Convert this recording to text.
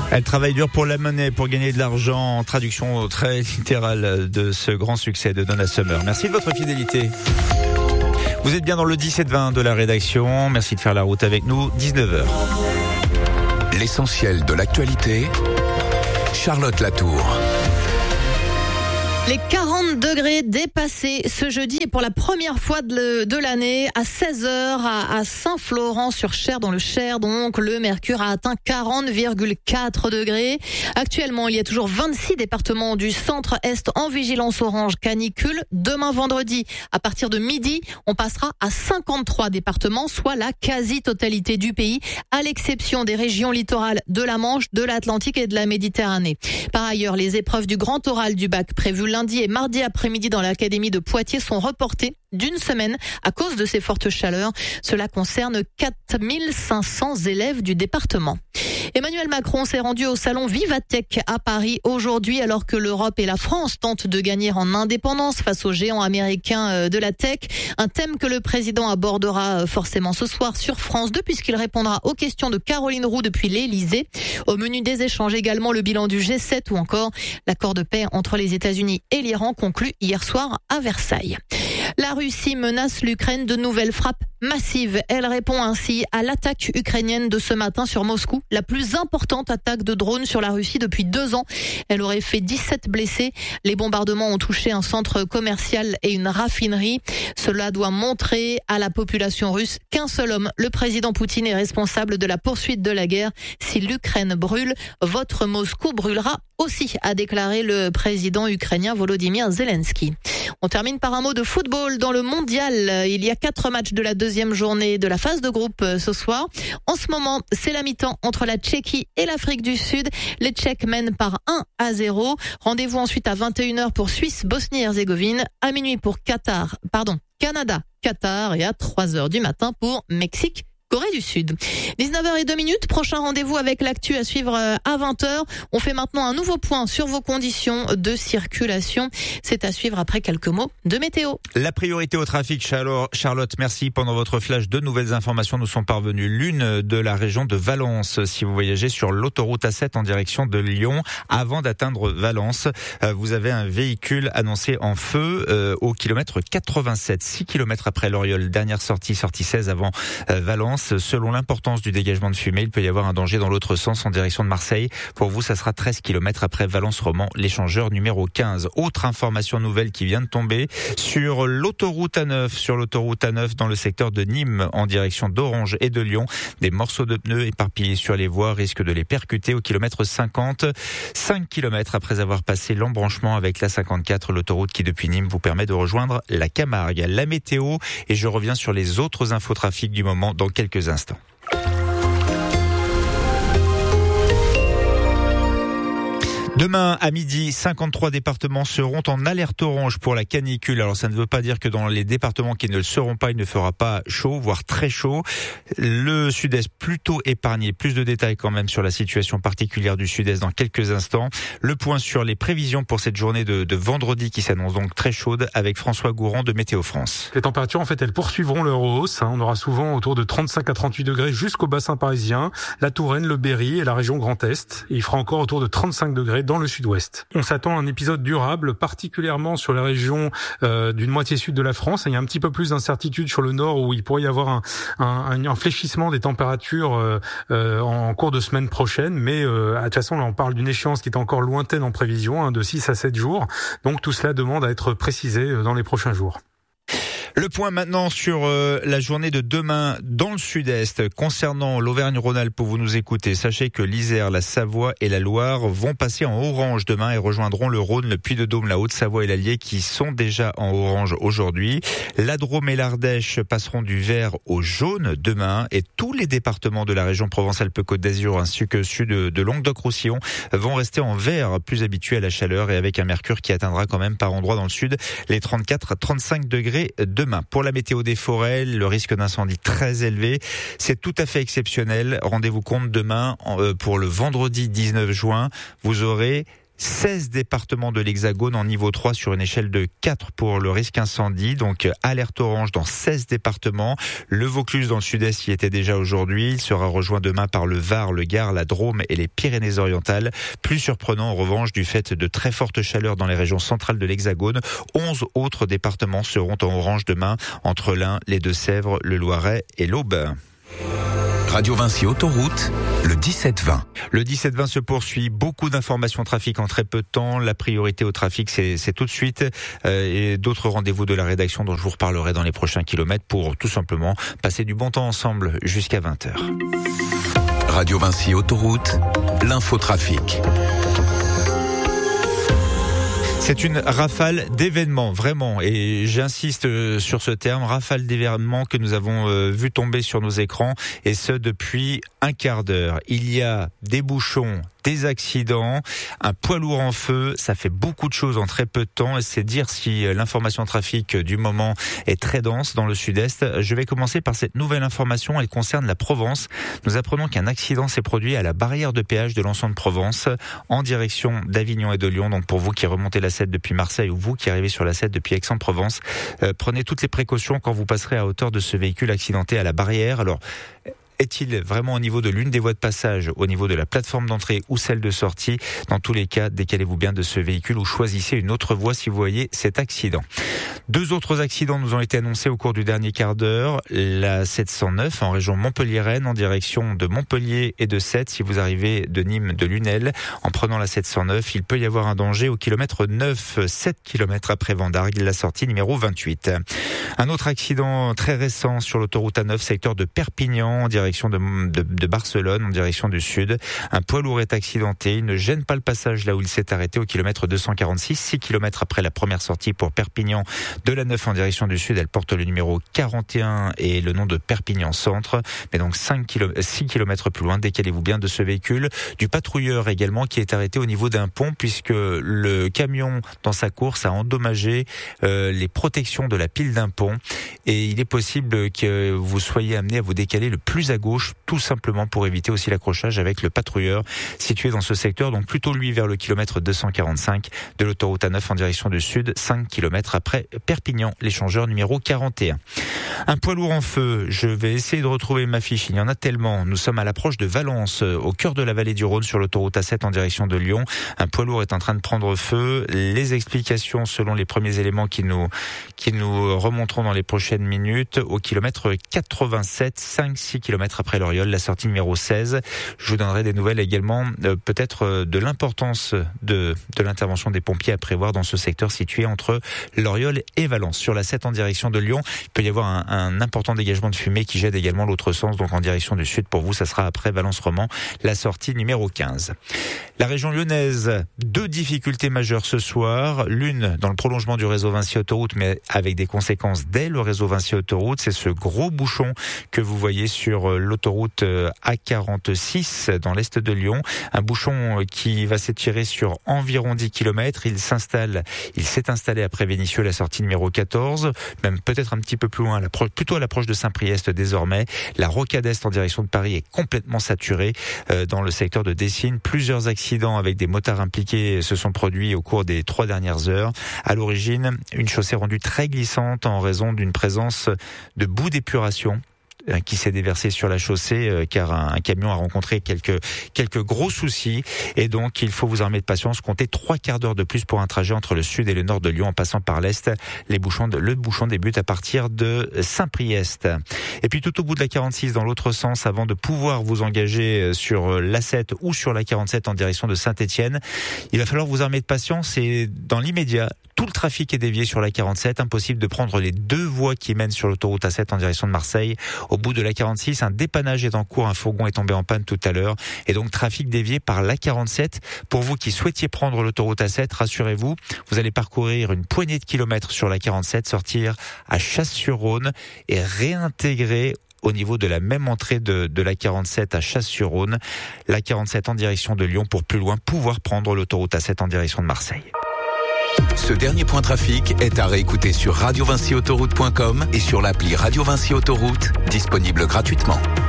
Elle travaille dur pour la monnaie, pour gagner de l'argent, en traduction très littérale de ce grand succès de Donna Summer. Merci de votre fidélité. Vous êtes bien dans le 17-20 de la rédaction. Merci de faire la route avec nous. 19h. L'essentiel de l'actualité, Charlotte Latour. Les 40 degrés dépassés ce jeudi et pour la première fois de l'année à 16h à Saint-Florent-sur-Cher, dans le Cher. Donc le mercure a atteint 40,4 degrés. Actuellement, il y a toujours 26 départements du centre-est en vigilance orange canicule. Demain vendredi, à partir de midi, on passera à 53 départements, soit la quasi-totalité du pays, à l'exception des régions littorales de la Manche, de l'Atlantique et de la Méditerranée. Par ailleurs, les épreuves du grand oral du bac prévues lundi et mardi après-midi dans l'académie de Poitiers sont reportées d'une semaine à cause de ces fortes chaleurs. Cela concerne 4500 élèves du département. Emmanuel Macron s'est rendu au salon Vivatech à Paris aujourd'hui, alors que l'Europe et la France tentent de gagner en indépendance face aux géants américains de la tech. Un thème que le président abordera forcément ce soir sur France 2, puisqu'il répondra aux questions de Caroline Roux depuis l'Élysée. Au menu des échanges également le bilan du G7 ou encore l'accord de paix entre les États-Unis et l'Iran conclu hier soir à Versailles. La Russie menace l'Ukraine de nouvelles frappes massives. Elle répond ainsi à l'attaque ukrainienne de ce matin sur Moscou, la plus importante attaque de drones sur la Russie depuis 2 ans. Elle aurait fait 17 blessés. Les bombardements ont touché un centre commercial et une raffinerie. Cela doit montrer à la population russe qu'un seul homme, le président Poutine, est responsable de la poursuite de la guerre. Si l'Ukraine brûle, votre Moscou brûlera aussi, a déclaré le président ukrainien Volodymyr Zelensky. On termine par un mot de football dans le mondial. Il y a 4 matchs de la deuxième journée de la phase de groupe ce soir. En ce moment, c'est la mi-temps entre la Tchéquie et l'Afrique du Sud. Les Tchèques mènent par 1-0. Rendez-vous ensuite à 21h pour Suisse-Bosnie-Herzégovine, à minuit pour Canada-Qatar et à 3h du matin pour Mexique. Corée du Sud. 19h02, prochain rendez-vous avec l'actu à suivre à 20h. On fait maintenant un nouveau point sur vos conditions de circulation. C'est à suivre après quelques mots de météo. La priorité au trafic, Charlotte, merci. Pendant votre flash, 2 nouvelles informations nous sont parvenues. L'une de la région de Valence. Si vous voyagez sur l'autoroute A7 en direction de Lyon, avant d'atteindre Valence, vous avez un véhicule annoncé en feu au kilomètre 87. 6 km après Loriol. Dernière sortie 16 avant Valence. Selon l'importance du dégagement de fumée, il peut y avoir un danger dans l'autre sens en direction de Marseille. Pour vous, ça sera 13 km après Valence-Romand, l'échangeur numéro 15. Autre information nouvelle qui vient de tomber sur l'autoroute A9, dans le secteur de Nîmes, en direction d'Orange et de Lyon. Des morceaux de pneus éparpillés sur les voies risquent de les percuter au kilomètre 50. 5 km après avoir passé l'embranchement avec la 54, l'autoroute qui depuis Nîmes vous permet de rejoindre la Camargue. La météo, et je reviens sur les autres infotrafics du moment dans quelques instants. Demain à midi, 53 départements seront en alerte orange pour la canicule. Alors ça ne veut pas dire que dans les départements qui ne le seront pas, il ne fera pas chaud, voire très chaud. Le sud-est plutôt épargné. Plus de détails quand même sur la situation particulière du sud-est dans quelques instants. Le point sur les prévisions pour cette journée de vendredi qui s'annonce donc très chaude avec François Gourand de Météo France. Les températures, en fait, elles poursuivront leur hausse. On aura souvent autour de 35 à 38 degrés jusqu'au bassin parisien, la Touraine, le Berry et la région Grand Est. Et il fera encore autour de 35 degrés dans le sud-ouest. On s'attend à un épisode durable, particulièrement sur la région d'une moitié sud de la France. Il y a un petit peu plus d'incertitude sur le nord où il pourrait y avoir un fléchissement des températures en cours de semaine prochaine. Mais de toute façon, là, on parle d'une échéance qui est encore lointaine en prévision, de 6 à 7 jours. Donc tout cela demande à être précisé dans les prochains jours. Le point maintenant sur la journée de demain dans le sud-est. Concernant l'Auvergne-Rhône-Alpes, vous nous écoutez, sachez que l'Isère, la Savoie et la Loire vont passer en orange demain et rejoindront le Rhône, le Puy-de-Dôme, la Haute-Savoie et l'Allier qui sont déjà en orange aujourd'hui. La Drôme et l'Ardèche passeront du vert au jaune demain et tous les départements de la région Provence-Alpes-Côte d'Azur ainsi que ceux de Languedoc-Roussillon vont rester en vert, plus habitués à la chaleur et avec un mercure qui atteindra quand même par endroits dans le sud les 34 à 35 degrés demain. Pour la météo des forêts, le risque d'incendie très élevé, c'est tout à fait exceptionnel. Rendez-vous compte demain pour le vendredi 19 juin, vous aurez 16 départements de l'Hexagone en niveau 3 sur une échelle de 4 pour le risque incendie. Donc alerte orange dans 16 départements. Le Vaucluse dans le sud-est y était déjà aujourd'hui. Il sera rejoint demain par le Var, le Gard, la Drôme et les Pyrénées-Orientales. Plus surprenant en revanche du fait de très fortes chaleurs dans les régions centrales de l'Hexagone. 11 autres départements seront en orange demain entre l'Ain, les Deux-Sèvres, le Loiret et l'Aube. Radio Vinci Autoroute, le 17-20. Le 17-20 se poursuit. Beaucoup d'informations trafic en très peu de temps. La priorité au trafic, c'est tout de suite. Et d'autres rendez-vous de la rédaction dont je vous reparlerai dans les prochains kilomètres pour tout simplement passer du bon temps ensemble jusqu'à 20h. Radio Vinci Autoroute, l'infotrafic. C'est une rafale d'événements, vraiment, et j'insiste sur ce terme, rafale d'événements que nous avons vu tomber sur nos écrans, et ce depuis un quart d'heure. Il y a des bouchons, des accidents, un poids lourd en feu, ça fait beaucoup de choses en très peu de temps, et c'est dire si l'information trafic du moment est très dense dans le sud-est. Je vais commencer par cette nouvelle information, elle concerne la Provence. Nous apprenons qu'un accident s'est produit à la barrière de péage de l'Anse de Provence, en direction d'Avignon et de Lyon. Donc pour vous qui remontez la 7 depuis Marseille ou vous qui arrivez sur la 7 depuis Aix-en-Provence, prenez toutes les précautions quand vous passerez à hauteur de ce véhicule accidenté à la barrière. Alors, est-il vraiment au niveau de l'une des voies de passage, au niveau de la plateforme d'entrée ou celle de sortie? Dans tous les cas, décalez-vous bien de ce véhicule ou choisissez une autre voie si vous voyez cet accident. 2 autres accidents nous ont été annoncés au cours du dernier quart d'heure. La 709 en région Montpellier-Rennes en direction de Montpellier et de Sète. Si vous arrivez de Nîmes, de Lunel, en prenant la 709, il peut y avoir un danger au kilomètre 9, 7 km après Vendargues, la sortie numéro 28. Un autre accident très récent sur l'autoroute A9, secteur de Perpignan, en direction de Barcelone, en direction du sud. Un poids lourd est accidenté. Il ne gêne pas le passage là où il s'est arrêté au kilomètre 246, 6 km après la première sortie pour Perpignan de la 9 en direction du sud. Elle porte le numéro 41 et le nom de Perpignan Centre. Mais donc 6 km plus loin, décalez-vous bien de ce véhicule. Du patrouilleur également qui est arrêté au niveau d'un pont puisque le camion dans sa course a endommagé les protections de la pile d'un pont. Et il est possible que vous soyez amené à vous décaler le plus à gauche, tout simplement pour éviter aussi l'accrochage avec le patrouilleur situé dans ce secteur, donc plutôt lui vers le kilomètre 245 de l'autoroute A9 en direction du sud, 5 km après Perpignan, l'échangeur numéro 41. Un poids lourd en feu, je vais essayer de retrouver ma fiche, il y en a tellement. Nous sommes à l'approche de Valence, au cœur de la vallée du Rhône sur l'autoroute A7 en direction de Lyon. Un poids lourd est en train de prendre feu. Les explications selon les premiers éléments qui nous remonteront dans les prochaines minutes, au kilomètre 87, 5-6 km après l'Oriole, la sortie numéro 16. Je vous donnerai des nouvelles également, peut-être de l'importance de l'intervention des pompiers à prévoir dans ce secteur situé entre l'Oriole et Valence. Sur la 7 en direction de Lyon, il peut y avoir un important dégagement de fumée qui jette également l'autre sens, donc en direction du sud. Pour vous, ça sera après Valence-Roman, la sortie numéro 15. La région lyonnaise, 2 difficultés majeures ce soir. L'une dans le prolongement du réseau Vinci Autoroute, mais avec des conséquences dès le réseau Vinci Autoroute. C'est ce gros bouchon que vous voyez sur l'autoroute A46 dans l'est de Lyon. Un bouchon qui va s'étirer sur environ 10 km. Il s'est installé après Vénissieux, la sortie numéro 14, même peut-être un petit peu plus loin, plutôt à l'approche de Saint-Priest désormais. La rocade est en direction de Paris est complètement saturée dans le secteur de Dessines. Plusieurs accidents avec des motards impliqués se sont produits au cours des 3 dernières heures. À l'origine, une chaussée rendue très glissante en raison d'une présence de boue d'épuration qui s'est déversé sur la chaussée car un camion a rencontré quelques gros soucis et donc il faut vous armer de patience. Comptez 3 quarts d'heure de plus pour un trajet entre le sud et le nord de Lyon en passant par l'est. Le bouchon débute à partir de Saint-Priest. Et puis tout au bout de la 46 dans l'autre sens, avant de pouvoir vous engager sur l'A7 ou sur la 47 en direction de Saint-Étienne, il va falloir vous armer de patience et dans l'immédiat, tout le trafic est dévié sur la 47. Impossible de prendre les 2 voies qui mènent sur l'autoroute A7 en direction de Marseille. Au bout de la 46, un dépannage est en cours. Un fourgon est tombé en panne tout à l'heure. Et donc, trafic dévié par la 47. Pour vous qui souhaitiez prendre l'autoroute A7, rassurez-vous, vous allez parcourir une poignée de kilomètres sur la 47, sortir à Chasse-sur-Rhône et réintégrer au niveau de la même entrée de la 47 à Chasse-sur-Rhône, la 47 en direction de Lyon pour plus loin pouvoir prendre l'autoroute A7 en direction de Marseille. Ce dernier point trafic est à réécouter sur radiovinciautoroute.com et sur l'appli Radio Vinci Autoroute, disponible gratuitement.